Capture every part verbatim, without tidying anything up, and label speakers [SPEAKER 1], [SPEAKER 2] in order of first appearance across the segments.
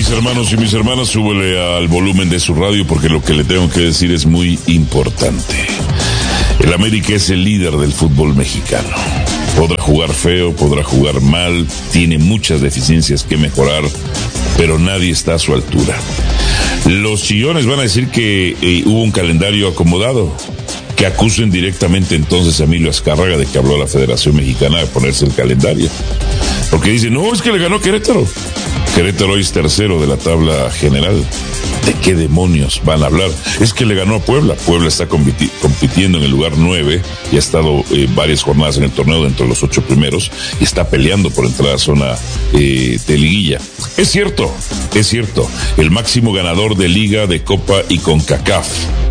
[SPEAKER 1] Mis hermanos y mis hermanas, súbele al volumen de su radio porque lo que le tengo que decir es muy importante. El América es el líder del fútbol mexicano. Podrá jugar feo, podrá jugar mal, tiene muchas deficiencias que mejorar, pero nadie está a su altura. Los chillones van a decir que eh, hubo un calendario acomodado. Que acusen directamente entonces a Emilio Azcárraga de que habló a la Federación Mexicana de ponerse el calendario. Porque dicen, no, es que le ganó Querétaro. Querétaro hoy es tercero de la tabla general. ¿De qué demonios van a hablar? Es que le ganó a Puebla. Puebla está compiti- compitiendo en el lugar nueve y ha estado eh, varias jornadas en el torneo dentro de los ocho primeros y está peleando por entrar a la zona eh, de liguilla. Es cierto, es cierto. El máximo ganador de Liga, de Copa y CONCACAF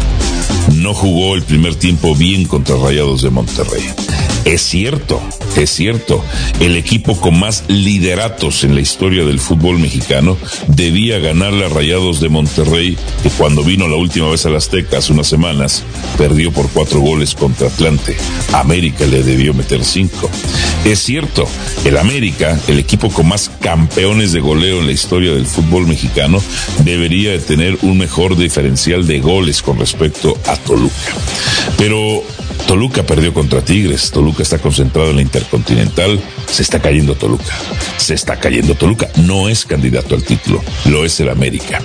[SPEAKER 1] no jugó el primer tiempo bien contra Rayados de Monterrey. Es cierto, es cierto. El equipo con más lideratos en la historia del fútbol mexicano debía ganarle a Rayados de Monterrey, que cuando vino la última vez al Azteca hace unas semanas, perdió por cuatro goles contra Atlante. América le debió meter cinco. Es cierto, el América, el equipo con más campeones de goleo en la historia del fútbol mexicano, debería de tener un mejor diferencial de goles con respecto a Toluca. Pero Toluca perdió contra Tigres, Toluca está concentrado en la Intercontinental, se está cayendo Toluca, se está cayendo Toluca, no es candidato al título, lo es el América.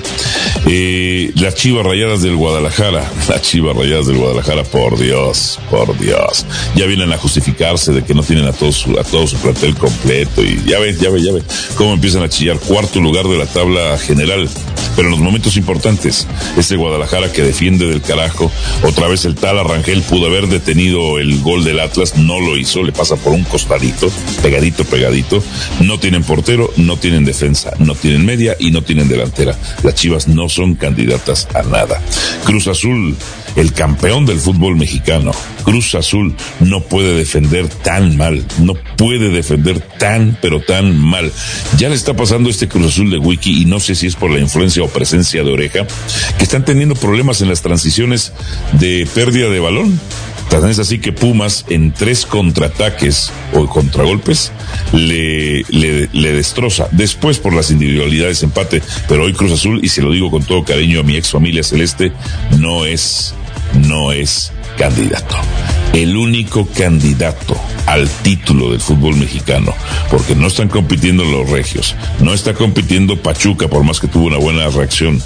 [SPEAKER 1] Eh, las Chivas Rayadas del Guadalajara, las Chivas Rayadas del Guadalajara, por Dios, por Dios, ya vienen a justificarse de que no tienen a todo su, a todo su plantel completo y ya ven, ya ven, ya ven cómo empiezan a chillar, cuarto lugar de la tabla general. Pero en los momentos importantes, ese Guadalajara que defiende del carajo, otra vez el tal Arrangel pudo haber detenido el gol del Atlas, no lo hizo, le pasa por un costadito, pegadito, pegadito, no tienen portero, no tienen defensa, no tienen media y no tienen delantera. Las Chivas no son candidatas a nada. Cruz Azul, el campeón del fútbol mexicano, Cruz Azul no puede defender tan mal, no puede defender tan, pero tan mal. Ya le está pasando este Cruz Azul de Wiki y no sé si es por la influencia o presencia de Oreja, que están teniendo problemas en las transiciones de pérdida de balón. Tan es así que Pumas en tres contraataques o contragolpes le, le, le destroza. Después por las individualidades empate, pero hoy Cruz Azul, y se lo digo con todo cariño a mi ex familia celeste, no es, no es candidato. El único candidato al título del fútbol mexicano, porque no están compitiendo los regios, no está compitiendo Pachuca, por más que tuvo una buena reacción,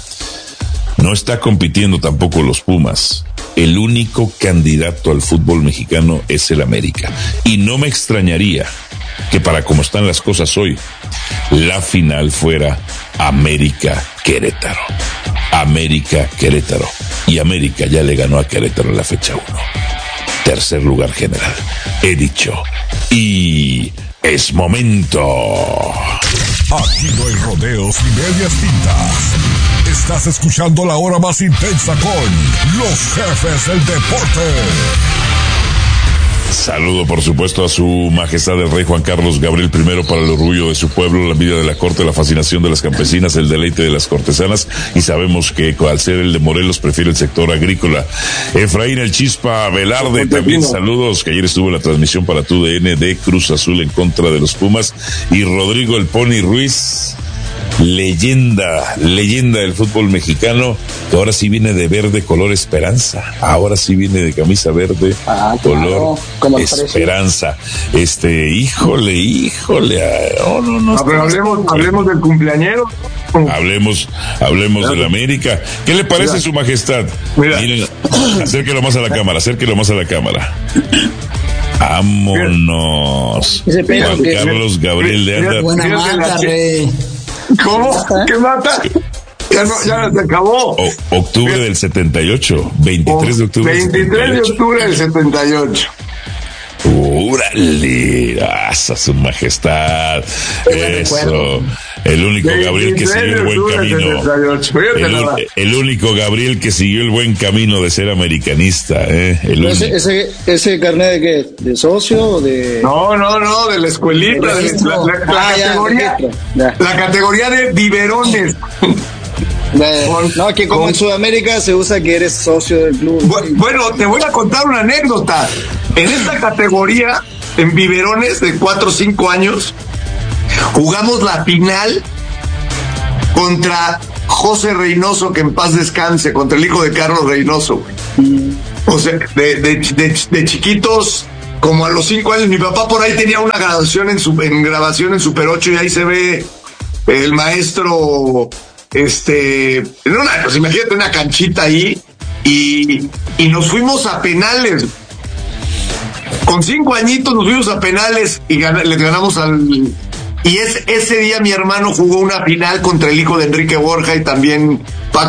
[SPEAKER 1] no está compitiendo tampoco los Pumas. El único candidato al fútbol mexicano es el América. Y no me extrañaría que para como están las cosas hoy, la final fuera América-Querétaro. América-Querétaro. Y América ya le ganó a Querétaro en la fecha uno. Tercer lugar general. He dicho. Y es momento.
[SPEAKER 2] Aquí no hay rodeos ni medias tintas. Estás escuchando la hora más intensa con los jefes del deporte.
[SPEAKER 1] Saludo por supuesto a su majestad el rey Juan Carlos Gabriel primero para el orgullo de su pueblo, la envidia de la corte, la fascinación de las campesinas, el deleite de las cortesanas, y sabemos que al ser el de Morelos prefiere el sector agrícola. Efraín el Chispa Velarde, también saludos, que ayer estuvo en la transmisión para tu D N de Cruz Azul en contra de los Pumas, y Rodrigo el Pony Ruiz, leyenda, leyenda del fútbol mexicano, que ahora sí viene de verde color esperanza, ahora sí viene de camisa verde ah, color claro, esperanza. Este, híjole, híjole, no, no, no.
[SPEAKER 3] no pero hablemos, hablemos del cumpleañero.
[SPEAKER 1] Hablemos, hablemos claro. del América. ¿Qué le parece, Mira. su majestad? Mira. Miren, acérquelo más a la cámara, acérquelo más a la cámara. Vámonos. Juan Carlos Gabriel de Anda.
[SPEAKER 4] Buena mata, rey.
[SPEAKER 3] ¿Cómo? ¿Qué mata? Ya no, ya se acabó.
[SPEAKER 1] O, octubre del setenta y ocho, veintitrés de octubre.
[SPEAKER 3] veintitrés de octubre del setenta y ocho.
[SPEAKER 1] ¡Órale! ¡Asa su majestad! Eso. El único Gabriel que siguió el buen camino. El, el único Gabriel que siguió el buen camino de ser americanista, ¿eh? El
[SPEAKER 4] ese, ese, ¿Ese carnet de qué? ¿De socio o de...?
[SPEAKER 3] No, no, no, de la escuelita. De la, la, la, ah, categoría, ya, ya. la categoría de biberones.
[SPEAKER 4] No, que como con... en Sudamérica se usa que eres socio del club.
[SPEAKER 3] Bueno, te voy a contar una anécdota. En esta categoría, en biberones de cuatro o cinco años, jugamos la final contra José Reynoso, que en paz descanse, contra el hijo de Carlos Reynoso, güey. O sea, de, de, de, de chiquitos, como a los cinco años, mi papá por ahí tenía una grabación en, su, en grabación en Super ocho y ahí se ve el maestro, este, en una, pues imagínate una canchita ahí y, y nos fuimos a penales. Con cinco añitos nos fuimos a penales y gan- le ganamos al... Y es, ese día mi hermano jugó una final contra el hijo de Enrique Borja y también Paco